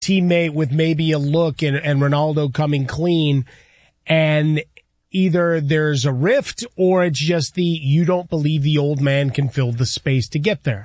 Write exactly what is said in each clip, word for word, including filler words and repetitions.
teammate with maybe a look and, and Ronaldo coming clean, and either there's a rift or it's just the, you don't believe the old man can fill the space to get there.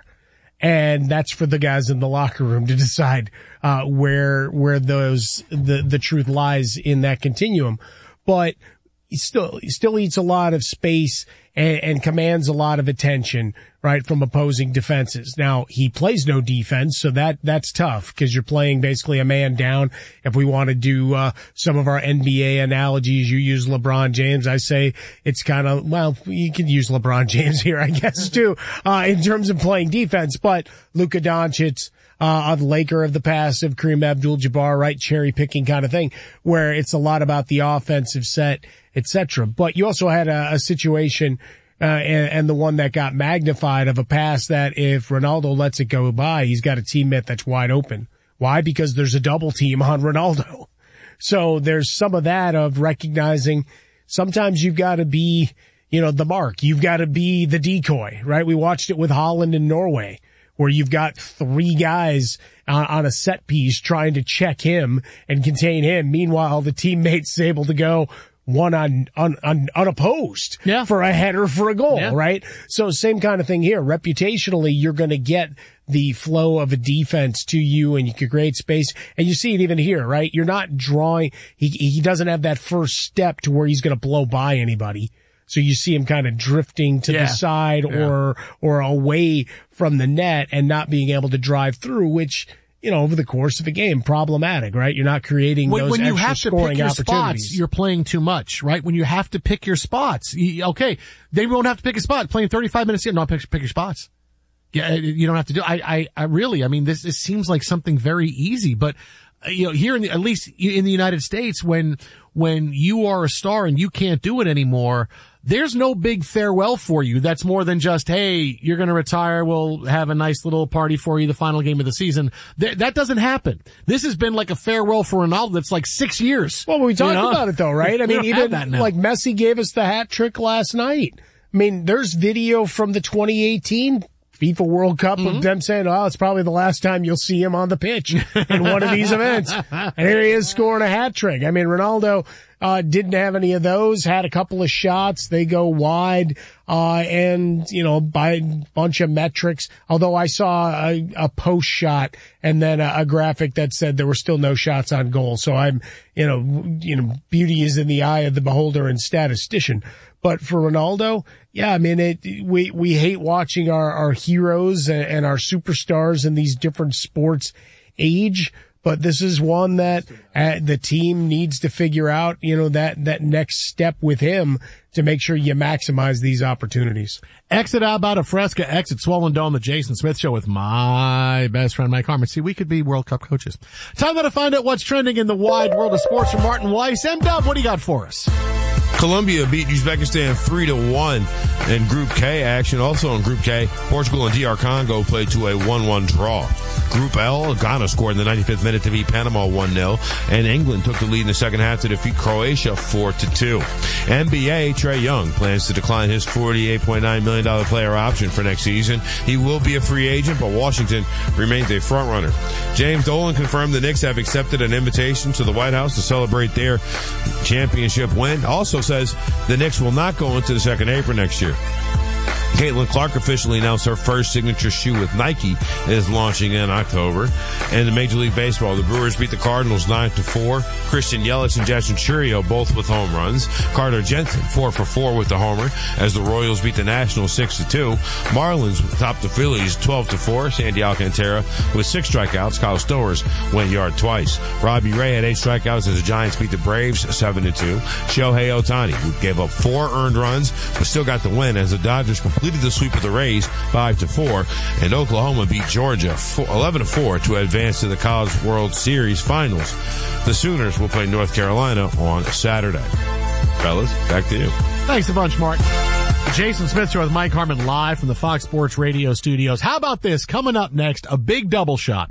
And that's for the guys in the locker room to decide, uh, where, where those, the, the truth lies in that continuum. But he still, he still eats a lot of space and, and commands a lot of attention, right, from opposing defenses. Now, he plays no defense, so that, that's tough because you're playing basically a man down. If we want to do, uh, some of our N B A analogies, you use LeBron James. I say it's kind of, well, you can use LeBron James here, I guess, too, uh, in terms of playing defense, but Luka Doncic, Uh, of Laker of the past, of Kareem Abdul-Jabbar, right? Cherry picking kind of thing, where it's a lot about the offensive set, et cetera. But you also had a, a situation, uh, and, and the one that got magnified of a pass that if Ronaldo lets it go by, he's got a teammate that's wide open. Why? Because there's a double team on Ronaldo. So there's some of that of recognizing sometimes you've got to be, you know, the mark. You've got to be the decoy, right? We watched it with Holland in Norway, where you've got three guys uh, on a set piece trying to check him and contain him. Meanwhile, the teammate's able to go one on, on, on unopposed yeah. for a header for a goal, yeah. right? So same kind of thing here. Reputationally, you're going to get the flow of a defense to you and you can create space. And you see it even here, right? You're not drawing, he, he doesn't have that first step to where he's going to blow by anybody. So you see him kind of drifting to yeah. the side yeah. or, or away from the net and not being able to drive through, which, you know, over the course of a game, problematic, right? You're not creating when, those when you extra have to scoring pick your opportunities. Spots, you're playing too much, right? When you have to pick your spots, you, okay, they won't have to pick a spot. Playing thirty-five minutes here, not pick, pick your spots. Yeah, you don't have to do. I, I, I really, I mean, this, this seems like something very easy, but you know, here in the, at least in the United States, when when you are a star and you can't do it anymore, there's no big farewell for you. That's more than just, hey, you're going to retire. We'll have a nice little party for you the final game of the season. Th- that doesn't happen. This has been like a farewell for Ronaldo that's like six years. Well, we talked you know? about it though, right? I mean, even like Messi gave us the hat trick last night. I mean, there's video from the twenty eighteen FIFA World Cup mm-hmm. of them saying, oh, it's probably the last time you'll see him on the pitch in one of these events. And here he is scoring a hat trick. I mean, Ronaldo, uh, didn't have any of those, had a couple of shots. They go wide, uh, and, you know, by a bunch of metrics. Although I saw a, a post shot and then a, a graphic that said there were still no shots on goal. So I'm, you know, you know, beauty is in the eye of the beholder and statistician. But for Ronaldo, yeah, I mean, it, we, we hate watching our, our heroes and, and our superstars in these different sports age, but this is one that uh, the team needs to figure out, you know, that, that next step with him to make sure you maximize these opportunities. Exit Alba Fresca, exit Swollen Dome, the Jason Smith Show with my best friend, Mike Harmon. See, we could be World Cup coaches. Time now to find out what's trending in the wide world of sports from Martin Weiss. M-Dub, what do you got for us? Colombia beat Uzbekistan three to one in Group K action. Also in Group K, Portugal and D R Congo played to a one one draw. Group L, Ghana scored in the ninety-fifth minute to beat Panama one nil, and England took the lead in the second half to defeat Croatia four to two. N B A, Trae Young plans to decline his forty-eight point nine million dollars player option for next season. He will be a free agent, but Washington remains a frontrunner. James Dolan confirmed the Knicks have accepted an invitation to the White House to celebrate their championship win. Also says the Knicks will not go into the second apron next year. Caitlin Clark officially announced her first signature shoe with Nike is launching in October. And in Major League Baseball, the Brewers beat the Cardinals nine to four. Christian Yelich and Jackson Chourio both with home runs. Carter Jensen four for four with the homer as the Royals beat the Nationals six to two. Marlins topped the Phillies twelve to four. Sandy Alcantara with six strikeouts. Kyle Stowers went yard twice. Robbie Ray had eight strikeouts as the Giants beat the Braves seven to two. Shohei Ohtani, who gave up four earned runs but still got the win as the Dodgers completed the sweep of the Rays five to four, and Oklahoma beat Georgia eleven to four to advance to the College World Series Finals. The Sooners will play North Carolina on Saturday. Fellas, back to you. Thanks a bunch, Mark. Jason Smith Show with Mike Harmon live from the Fox Sports Radio studios. How about this? Coming up next, a big double shot.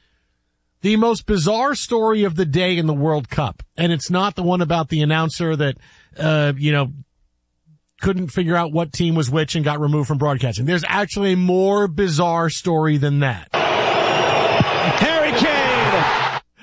The most bizarre story of the day in the World Cup. And it's not the one about the announcer that, uh, you know, couldn't figure out what team was which and got removed from broadcasting. There's actually a more bizarre story than that.